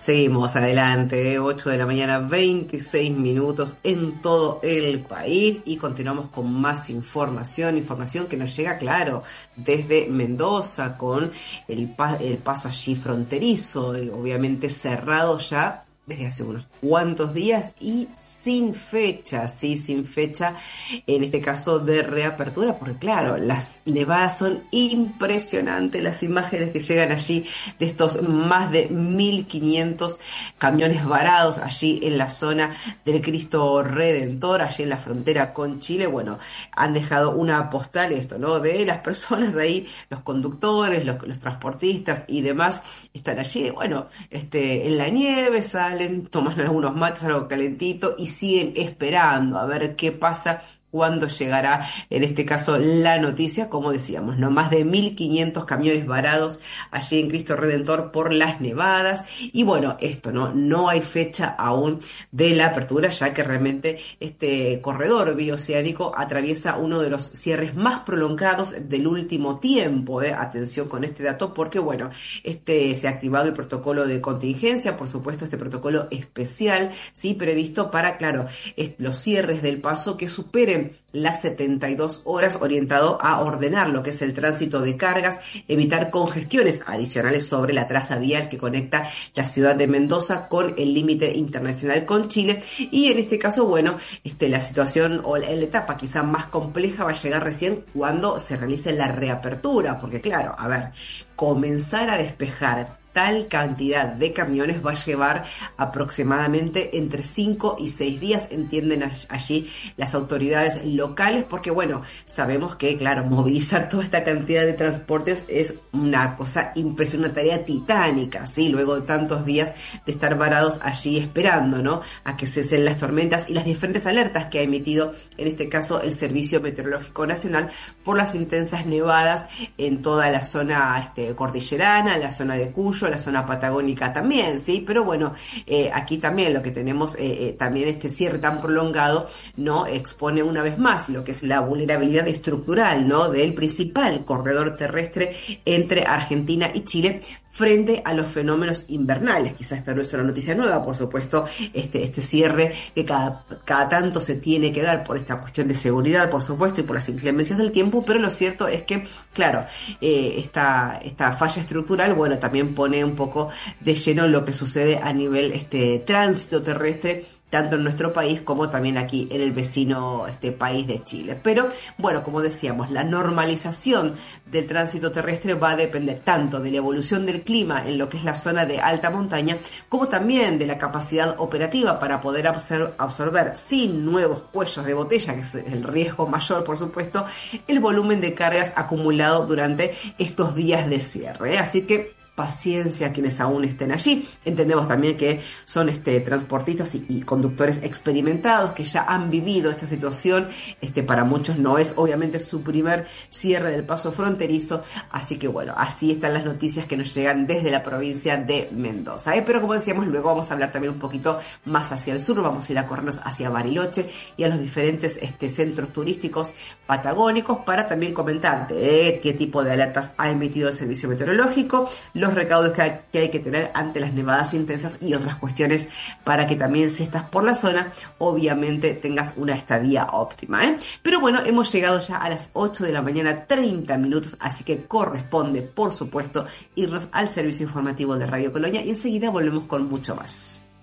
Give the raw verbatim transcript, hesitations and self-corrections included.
Seguimos adelante, ocho de la mañana, veintiséis minutos en todo el país y continuamos con más información, información que nos llega, claro, desde Mendoza con el, pa- el paso allí fronterizo, eh, obviamente cerrado ya desde hace unos cuantos días y sin fecha, sí, sin fecha, en este caso de reapertura, porque claro, las nevadas son impresionantes, las imágenes que llegan allí de estos más de mil quinientos camiones varados allí en la zona del Cristo Redentor, allí en la frontera con Chile, bueno, han dejado una postal esto, ¿no? De las personas ahí, los conductores, los, los transportistas y demás, están allí, bueno, este, en la nieve, salen, toman algunos mates, algo calentito y siguen esperando a ver qué pasa cuándo llegará, en este caso, la noticia, como decíamos, ¿no? Más de mil quinientos camiones varados allí en Cristo Redentor por las nevadas. Y bueno, esto, ¿no? No hay fecha aún de la apertura, ya que realmente este corredor bioceánico atraviesa uno de los cierres más prolongados del último tiempo. ¿Eh? Atención con este dato, porque bueno, este se ha activado el protocolo de contingencia, por supuesto, este protocolo especial, sí, previsto para, claro, est- los cierres del paso que superen las setenta y dos horas, orientado a ordenar lo que es el tránsito de cargas, evitar congestiones adicionales sobre la traza vial que conecta la ciudad de Mendoza con el límite internacional con Chile. Y en este caso, bueno, este, la situación o la, la etapa quizá más compleja va a llegar recién cuando se realice la reapertura, porque claro, a ver, comenzar a despejar tal cantidad de camiones va a llevar aproximadamente entre cinco y seis días, entienden allí las autoridades locales, porque bueno, sabemos que, claro, movilizar toda esta cantidad de transportes es una cosa impresionante, una tarea titánica, ¿sí? Luego de tantos días de estar varados allí esperando, ¿no? A que cesen las tormentas y las diferentes alertas que ha emitido, en este caso, el Servicio Meteorológico Nacional por las intensas nevadas en toda la zona este, cordillerana, la zona de Cuyo, la zona patagónica también, ¿sí? Pero bueno, eh, aquí también lo que tenemos, eh, eh, también este cierre tan prolongado, ¿no? Expone una vez más lo que es la vulnerabilidad estructural, ¿no? Del principal corredor terrestre entre Argentina y Chile frente a los fenómenos invernales. Quizás esta no es una noticia nueva, por supuesto, este, este cierre que cada, cada tanto se tiene que dar por esta cuestión de seguridad, por supuesto, y por las inclemencias del tiempo, pero lo cierto es que, claro, eh, esta, esta falla estructural, bueno, también pone un poco de lleno lo que sucede a nivel este, tránsito terrestre, tanto en nuestro país como también aquí en el vecino este país de Chile. Pero bueno, como decíamos, la normalización del tránsito terrestre va a depender tanto de la evolución del clima en lo que es la zona de alta montaña, como también de la capacidad operativa para poder absor- absorber sin nuevos cuellos de botella, que es el riesgo mayor, por supuesto, el volumen de cargas acumulado durante estos días de cierre. ¿eh? Así que paciencia a quienes aún estén allí. Entendemos también que son este, transportistas y, y conductores experimentados que ya han vivido esta situación. Este, para muchos no es obviamente su primer cierre del paso fronterizo. Así que bueno, así están las noticias que nos llegan desde la provincia de Mendoza. ¿eh? Pero como decíamos, luego vamos a hablar también un poquito más hacia el sur. Vamos a ir a corrernos hacia Bariloche y a los diferentes este, centros turísticos patagónicos para también comentarte ¿eh? qué tipo de alertas ha emitido el servicio meteorológico, los recaudos que hay, que hay que tener ante las nevadas intensas y otras cuestiones para que también, si estás por la zona, obviamente tengas una estadía óptima. ¿eh? Pero bueno, hemos llegado ya a las ocho de la mañana, treinta minutos, así que corresponde, por supuesto, irnos al servicio informativo de Radio Colonia y enseguida volvemos con mucho más.